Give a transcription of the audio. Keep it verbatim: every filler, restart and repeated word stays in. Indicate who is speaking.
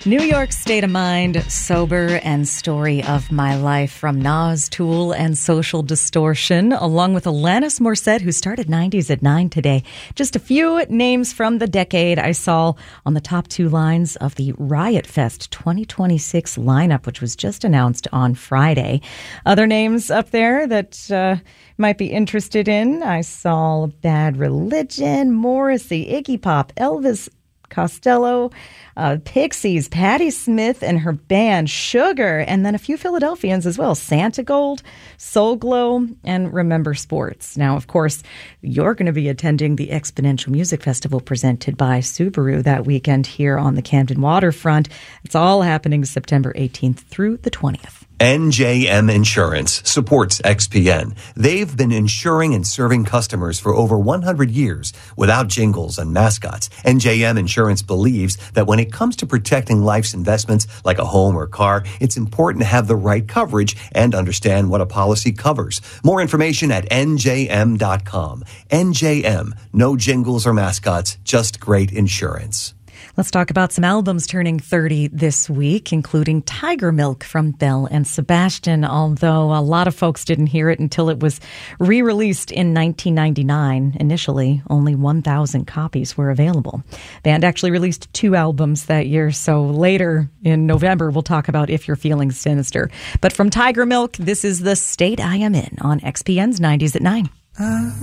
Speaker 1: New York State of Mind, Sober, and Story of My Life from Nas, Tool, and Social Distortion, along with Alanis Morissette, who started nineties at nine today. Just a few names from the decade I saw on the top two lines of the Riot Fest twenty twenty-six lineup, which was just announced on Friday. Other names up there that uh, might be interested in, I saw Bad Religion, Morrissey, Iggy Pop, Elvis Costello, uh, Pixies, Patti Smith and her band Sugar, and then a few Philadelphians as well, Santa Gold, Soul Glow, and Remember Sports. Now, of course, you're going to be attending the Exponential Music Festival presented by Subaru that weekend here on the Camden Waterfront. It's all happening September eighteenth through the twentieth.
Speaker 2: N J M Insurance supports X P N. They've been insuring and serving customers for over one hundred years without jingles and mascots. N J M Insurance believes that when it comes to protecting life's investments like a home or car, it's important to have the right coverage and understand what a policy covers. More information at N J M dot com. N J M, no jingles or mascots, just great insurance.
Speaker 1: Let's talk about some albums turning thirty this week, including Tiger Milk from Belle and Sebastian, although a lot of folks didn't hear it until it was re-released in nineteen ninety-nine. Initially, only one thousand copies were available. The band actually released two albums that year, so later in November, we'll talk about If You're Feeling Sinister. But from Tiger Milk, this is The State I Am In on X P N's nineties at nine.